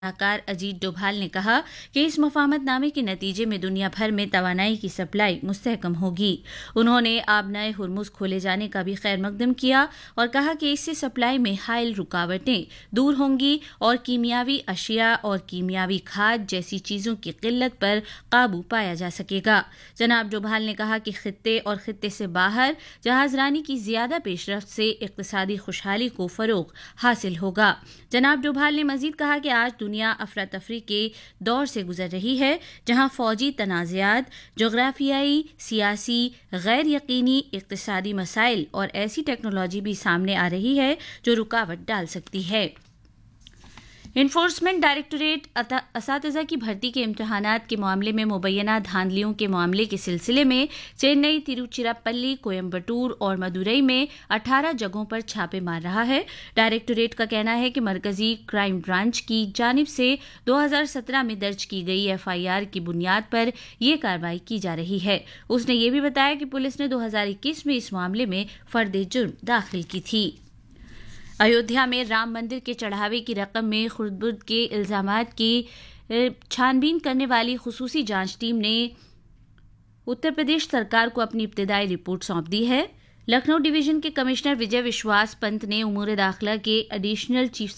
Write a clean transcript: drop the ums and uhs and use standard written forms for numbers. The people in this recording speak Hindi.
सलाहकार अजीत डोभाल ने कहा कि इस मुफाहमतनामे के नतीजे में दुनिया भर में तवानाई की सप्लाई मुस्तहकम होगी। उन्होंने आबनाए हुर्मुज खोले जाने का भी खैर मकदम किया और कहा कि इससे सप्लाई में हाइल रुकावटें दूर होंगी और कीमियावी अशिया और कीमियावी खाद जैसी चीजों की किल्लत पर काबू पाया जा सकेगा। जनाब डोभाल ने कहा कि खित्ते और खित्ते से बाहर जहाजरानी की ज्यादा पेशरफ्त से इक्तिसादी खुशहाली को फरोग हासिल होगा। जनाब डोभाल ने मजीद कहा कि आज दुनिया अफरा तफरी के दौर से गुजर रही है, जहां फौजी तनाज़ात, जोग्राफियाई, सियासी, गैर यकीनी इक्तिसादी मसाइल और ऐसी टेक्नोलॉजी भी सामने आ रही है जो रुकावट डाल सकती है। इन्फोर्समेंट डायरेक्टोरेट असातिज़ा की भर्ती के इम्तहानात के मामले में मुबैना धांधलियों के मामले के सिलसिले में चेन्नई, तिरुचिरापल्ली, कोयम्बटूर और मदुरई में 18 जगहों पर छापे मार रहा है। डायरेक्टोरेट का कहना है कि मरकजी क्राइम ब्रांच की जानिब से 2017 में दर्ज की गई FIR की बुनियाद पर यह कार्रवाई की जा रही है। उसने ये भी बताया कि पुलिस ने 2021 में इस मामले में फर्द जुर्म दाखिल की थी। अयोध्या में राम मंदिर के चढ़ावे की रकम में खुर्द-बुर्द के इल्जामात की छानबीन करने वाली खुसूसी जांच टीम ने उत्तर प्रदेश सरकार को अपनी इब्तिदाई रिपोर्ट सौंप दी है। लखनऊ डिवीजन के कमिश्नर विजय विश्वास पंत ने उमूर दाखिला के एडिशनल चीफ